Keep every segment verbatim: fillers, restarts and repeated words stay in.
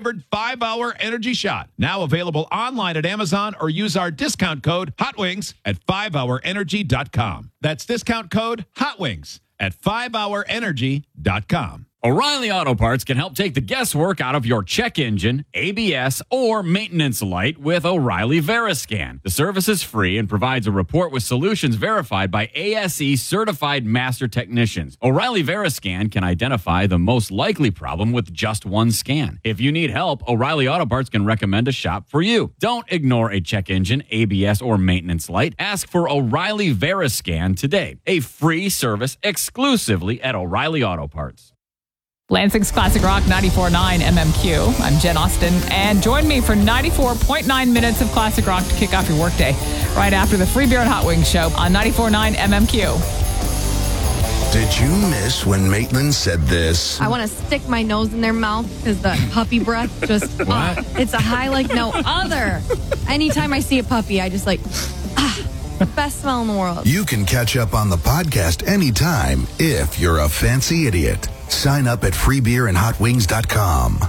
flavored five hour energy shot. Now available online at Amazon or use our discount code HOTWINGS at five hour energy dot com. That's discount code HOTWINGS at five hour energy dot com. O'Reilly Auto Parts can help take the guesswork out of your check engine, A B S, or maintenance light with O'Reilly Veriscan. The service is free and provides a report with solutions verified by A S E certified master technicians. O'Reilly Veriscan can identify the most likely problem with just one scan. If you need help, O'Reilly Auto Parts can recommend a shop for you. Don't ignore a check engine, A B S, or maintenance light. Ask for O'Reilly Veriscan today. A free service exclusively at O'Reilly Auto Parts. Lansing's Classic Rock ninety-four point nine M M Q. I'm Jen Austen, and join me for ninety-four point nine minutes of Classic Rock to kick off your workday right after the Free Beer and Hot Wings show on ninety-four point nine M M Q. Did you miss when Maitland said this? I want to stick my nose in their mouth because the puppy breath just, uh, it's a high like no other. Anytime I see a puppy, I just like, ah, best smell in the world. You can catch up on the podcast anytime if you're a fancy idiot. Sign up at free beer and hot wings dot com.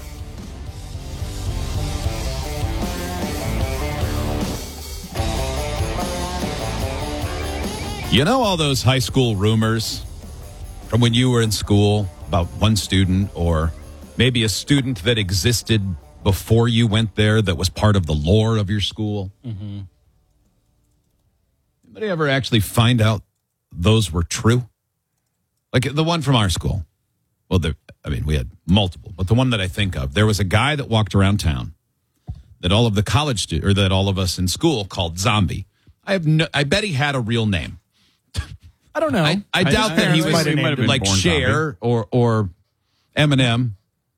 You know all those high school rumors from when you were in school about one student or maybe a student that existed before you went there that was part of the lore of your school? Mm-hmm. Anybody ever actually find out those were true? Like the one from our school. Well, there, I mean, we had multiple, but the one that I think of, there was a guy that walked around town that all of the college stu- or that all of us in school called Zombie. I have no, I bet he had a real name. I don't know. I, I doubt I, that I he was might have named him like Born Cher or or Eminem,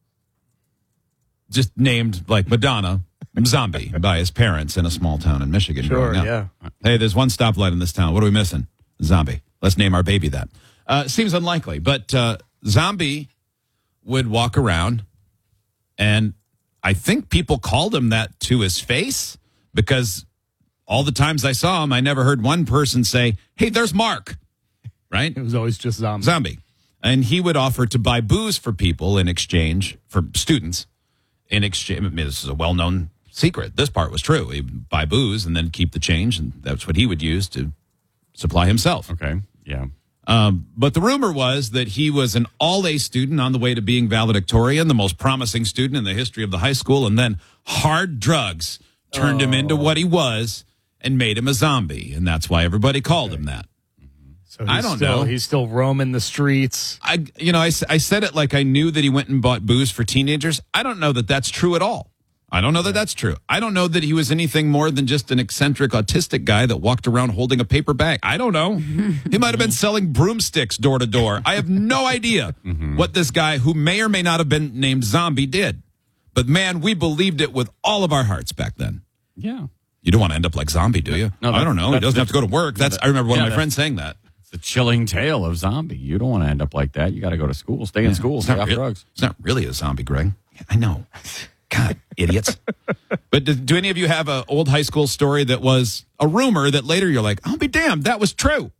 just named like Madonna Zombie by his parents in a small town in Michigan. Sure, growing up. yeah. Hey, there's one stoplight in this town. What are we missing? Zombie. Let's name our baby that. Uh, seems unlikely, but uh, Zombie would walk around, and I think people called him that to his face because all the times I saw him, I never heard one person say, "Hey, there's Mark." Right? It was always just Zombie. Zombie. And he would offer to buy booze for people in exchange, for students, in exchange. I mean, this is a well-known secret. This part was true. He'd buy booze and then keep the change, and that's what he would use to supply himself. Okay, yeah. Um, but the rumor was that he was an all-A student on the way to being valedictorian, the most promising student in the history of the high school, and then hard drugs turned oh. him into what he was and made him a zombie, and that's why everybody called him that. So he's I don't still, know. He's still roaming the streets. I, you know, I, I said it like I knew that he went and bought booze for teenagers. I don't know that that's true at all. I don't know that that's true. I don't know that he was anything more than just an eccentric autistic guy that walked around holding a paper bag. I don't know. He might have been selling broomsticks door to door. I have no idea mm-hmm. what this guy, who may or may not have been named Zombie, did. But man, we believed it with all of our hearts back then. Yeah. You don't want to end up like Zombie, do you? No, I don't know. He doesn't have to go to work. That's. I remember one yeah, of my friends saying that. It's a chilling tale of Zombie. You don't want to end up like that. You got to go to school, stay in Yeah. school, It's stay not off real- drugs. It's not really a zombie, Greg. I know. God, idiots. But do, do any of you have an old high school story that was a rumor that later you're like, I'll be damned, that was true?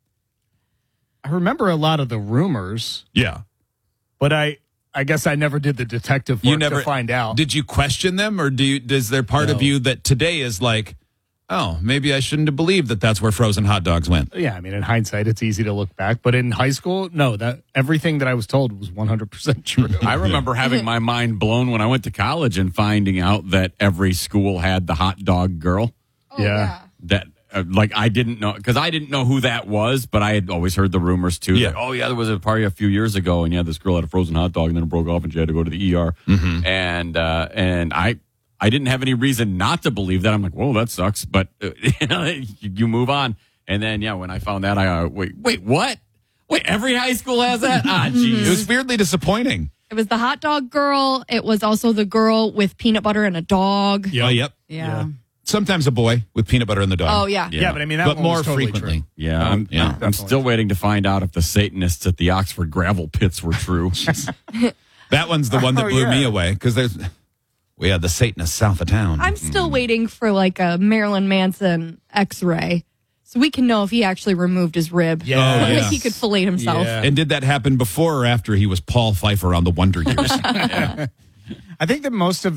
I remember a lot of the rumors, Yeah. but I I guess I never did the detective work You never to find out. Did you question them, or do you, is there part No. of you that today is like, oh, maybe I shouldn't have believed that that's where frozen hot dogs went? Yeah, I mean, in hindsight, it's easy to look back, but in high school, no, that everything that I was told was one hundred percent true. I remember having my mind blown when I went to college and finding out that every school had the hot dog girl. Oh, Yeah. That uh, like I didn't know, because I didn't know who that was, but I had always heard the rumors too. Yeah. That, oh yeah, there was a party a few years ago, and yeah, this girl had a frozen hot dog, and then it broke off, and she had to go to the E R. Mm-hmm. And uh, and I I didn't have any reason not to believe that. I'm like, whoa, that sucks, but uh, you move on. And then yeah, when I found that, I uh, wait, wait, what? Wait, every high school has that? Ah, It jeez. was weirdly disappointing. It was the hot dog girl. It was also the girl with peanut butter and a dog. Yeah. Oh, yep. Yeah. Sometimes a boy with peanut butter in the dog. Oh, yeah. Yeah, but I mean, that But one more was totally frequently. true. Yeah, I'm, Yeah. I'm, I'm still waiting to find out if the Satanists at the Oxford gravel pits were true. That one's the one that Oh, blew yeah. me away, because there's we had the Satanists south of town. I'm still waiting for like a Marilyn Manson x-ray so we can know if he actually removed his rib. Yeah. Oh, Like yeah. he could fillet himself. Yeah. And did that happen before or after he was Paul Pfeiffer on the Wonder Years? I think that most of